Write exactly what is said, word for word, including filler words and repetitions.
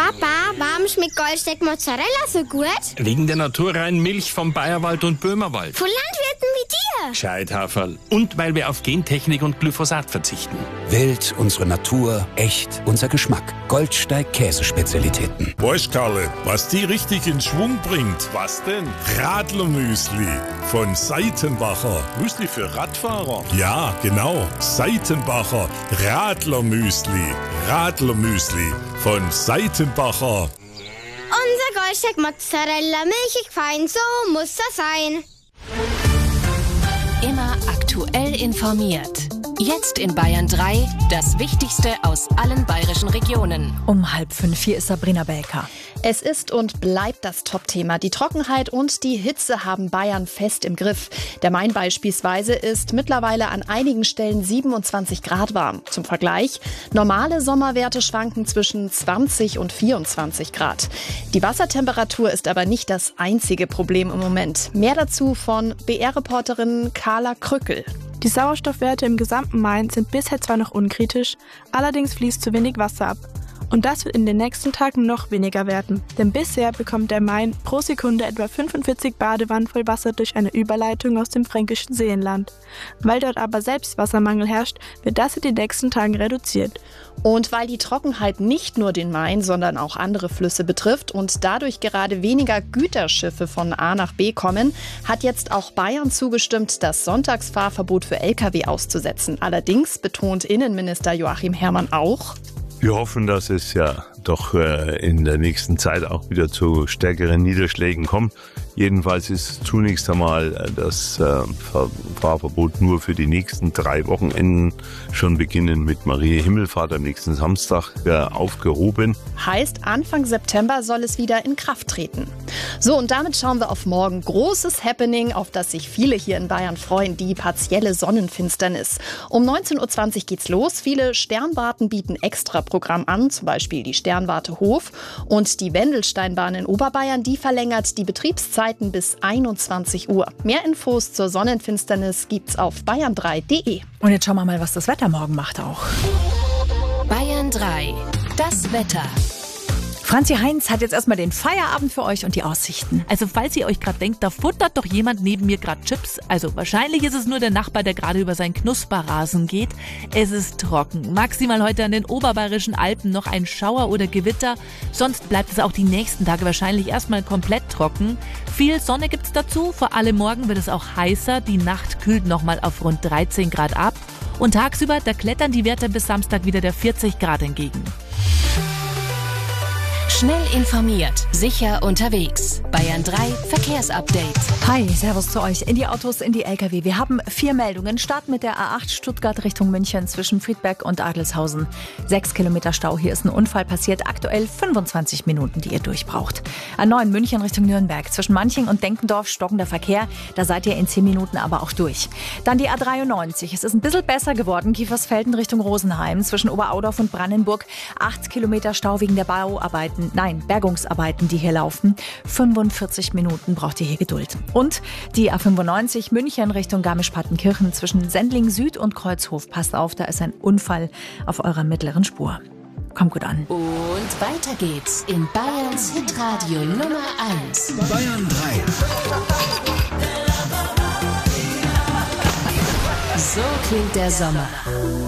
Papa, warum schmeckt Goldsteak Mozzarella so gut? Wegen der naturreinen Milch vom Bayerwald und Böhmerwald. Von Landwirten wie dir. Gescheithaferl. Und weil wir auf Gentechnik und Glyphosat verzichten. Wild, unsere Natur, echt, unser Geschmack. Goldsteig Käsespezialitäten. Weißt, Karle, was die richtig in Schwung bringt? Was denn? Radlermüsli von Seitenbacher. Müsli für Radfahrer? Ja, genau. Seitenbacher Radlermüsli. Radlermüsli von Seitenbacher. Unser Goldsteak Mozzarella, milchig fein, so muss das sein. Immer aktuell informiert. Jetzt in Bayern drei, das Wichtigste aus allen bayerischen Regionen. Um halb fünf, hier ist Sabrina Belker. Es ist und bleibt das Topthema. Die Trockenheit und die Hitze haben Bayern fest im Griff. Der Main beispielsweise ist mittlerweile an einigen Stellen siebenundzwanzig Grad warm. Zum Vergleich, normale Sommerwerte schwanken zwischen zwanzig und vierundzwanzig Grad. Die Wassertemperatur ist aber nicht das einzige Problem im Moment. Mehr dazu von B R-Reporterin Carla Krückel. Die Sauerstoffwerte im gesamten Main sind bisher zwar noch unkritisch, allerdings fließt zu wenig Wasser ab. Und das wird in den nächsten Tagen noch weniger werden. Denn bisher bekommt der Main pro Sekunde etwa fünfundvierzig Badewannen voll Wasser durch eine Überleitung aus dem fränkischen Seenland. Weil dort aber selbst Wassermangel herrscht, wird das in den nächsten Tagen reduziert. Und weil die Trockenheit nicht nur den Main, sondern auch andere Flüsse betrifft und dadurch gerade weniger Güterschiffe von A nach B kommen, hat jetzt auch Bayern zugestimmt, das Sonntagsfahrverbot für L K W auszusetzen. Allerdings betont Innenminister Joachim Herrmann auch: Wir hoffen, dass es ja doch äh, in der nächsten Zeit auch wieder zu stärkeren Niederschlägen kommt. Jedenfalls ist zunächst einmal das äh, Fahrverbot nur für die nächsten drei Wochenenden, schon beginnend mit Maria Himmelfahrt am nächsten Samstag, äh, aufgehoben. Heißt, Anfang September soll es wieder in Kraft treten. So, und damit schauen wir auf morgen. Großes Happening, auf das sich viele hier in Bayern freuen, die partielle Sonnenfinsternis. Um neunzehn Uhr zwanzig geht's los. Viele Sternwarten bieten extra Programm an, zum Beispiel die Sternwarte Hof. Und die Wendelsteinbahn in Oberbayern, die verlängert die Betriebszeit bis einundzwanzig Uhr. Mehr Infos zur Sonnenfinsternis gibt's auf bayern drei punkt de. Und jetzt schauen wir mal, was das Wetter morgen macht auch. Bayern drei, das Wetter. Franzi Heinz hat jetzt erstmal den Feierabend für euch und die Aussichten. Also falls ihr euch gerade denkt, da futtert doch jemand neben mir gerade Chips. Also wahrscheinlich ist es nur der Nachbar, der gerade über seinen Knusperrasen geht. Es ist trocken. Maximal heute an den oberbayerischen Alpen noch ein Schauer oder Gewitter. Sonst bleibt es auch die nächsten Tage wahrscheinlich erstmal komplett trocken. Viel Sonne gibt's dazu. Vor allem morgen wird es auch heißer. Die Nacht kühlt nochmal auf rund dreizehn Grad ab. Und tagsüber, da klettern die Werte bis Samstag wieder der vierzig Grad entgegen. Schnell informiert, sicher unterwegs. Bayern drei Verkehrsupdate. Hi, servus zu euch. In die Autos, in die L K W. Wir haben vier Meldungen. Starten mit der A acht Stuttgart Richtung München zwischen Friedberg und Adelshausen. Sechs Kilometer Stau. Hier ist ein Unfall passiert. Aktuell fünfundzwanzig Minuten, die ihr durchbraucht. A neun München Richtung Nürnberg. Zwischen Manching und Denkendorf stockender Verkehr. Da seid ihr in zehn Minuten aber auch durch. Dann die A dreiundneunzig. Es ist ein bisschen besser geworden. Kiefersfelden Richtung Rosenheim. Zwischen Oberaudorf und Brandenburg. Acht Kilometer Stau wegen der Bauarbeiten. Nein, Bergungsarbeiten, die hier laufen. fünfundvierzig Minuten braucht ihr hier Geduld. Und die A fünfundneunzig München Richtung Garmisch-Partenkirchen zwischen Sendling Süd und Kreuzhof. Passt auf, da ist ein Unfall auf eurer mittleren Spur. Kommt gut an. Und weiter geht's in Bayerns Hitradio Nummer eins. Bayern drei. So klingt der Sommer.